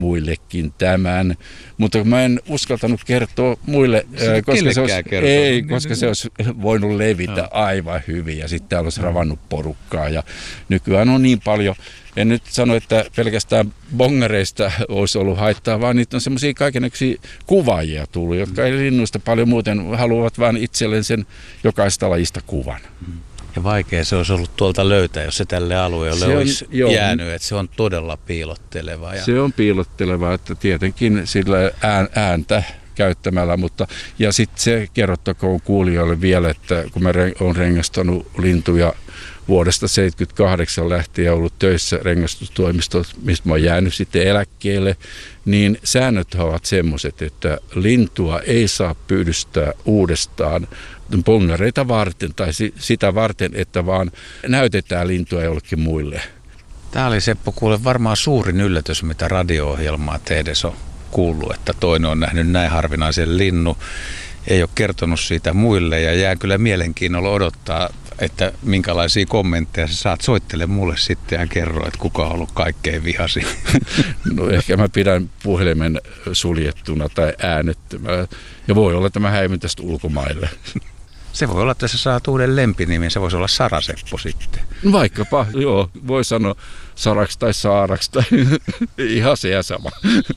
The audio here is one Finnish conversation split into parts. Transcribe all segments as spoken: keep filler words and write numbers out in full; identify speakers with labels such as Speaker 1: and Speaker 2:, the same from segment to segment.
Speaker 1: muillekin tämän, mutta mä en uskaltanut kertoa muille,
Speaker 2: se
Speaker 1: koska, se olisi, ei,
Speaker 2: niin,
Speaker 1: koska
Speaker 2: niin,
Speaker 1: se olisi voinut levitä no. aivan hyvin ja sitten täällä olisi ravannut porukkaa ja nykyään on niin paljon. En nyt sano, että pelkästään bongareista olisi ollut haittaa, vaan niitä on semmoisia kaikenlaisia kuvaajia tullut, jotka ei linnuista paljon muuten haluavat vain itselleen sen jokaista lajista kuvan.
Speaker 2: Ja vaikea se olisi ollut tuolta löytää, jos se tälle alueelle se olisi on, jäänyt, että se on todella piilotteleva. Ja...
Speaker 1: Se on piilotteleva, että tietenkin sillä ääntä käyttämällä, mutta ja sitten se kerrottakoon kuulijoille vielä, että kun mä olen rengastanut lintuja vuodesta seitsemänkymmentäkahdeksan lähtien ja ollut töissä rengastustoimistossa, mistä mä oon jäänyt sitten eläkkeelle, niin säännöt ovat semmoiset, että lintua ei saa pyydystää uudestaan bongareita varten tai sitä varten, että vaan näytetään lintua jollekin muille.
Speaker 2: Tämä oli Seppo kuule varmaan suurin yllätys, mitä radio-ohjelmaa tehdessä on kuullut, että toinen on nähnyt näin harvinaisen linnun, ei ole kertonut siitä muille ja jää kyllä mielenkiinnolla odottaa, että minkälaisia kommentteja sä saat. Soittele mulle sitten ja kerro, että kuka on ollut kaikkein vihasin.
Speaker 1: No ehkä mä pidän puhelimen suljettuna tai äänettömänä ja voi olla, että mä häivyn tästä ulkomaille.
Speaker 2: Se voi olla, että sä saat uuden lempinimen, se voisi olla Sara-Seppo sitten.
Speaker 1: Vaikkapa, joo, voi sanoa Saraksi tai Saaraksi tai ihan se ja sama.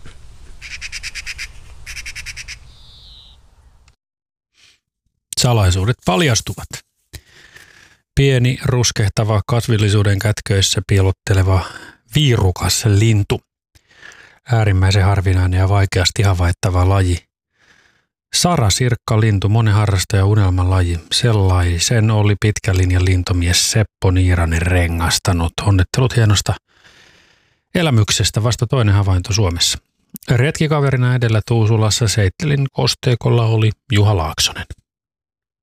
Speaker 3: Salaisuudet paljastuvat. Pieni, ruskehtava, kasvillisuuden kätköissä piilotteleva viirukas lintu. Äärimmäisen harvinainen ja vaikeasti havaittava laji. Sarasirkkalintu, monen harrastaja unelman laji. Sellaisen oli pitkän linjan lintomies Seppo Niiranen rengastanut. Onnittelut hienosta elämyksestä, vasta toinen havainto Suomessa. Retkikaverina edellä Tuusulassa Seittelin kosteikolla oli Juha Laaksonen.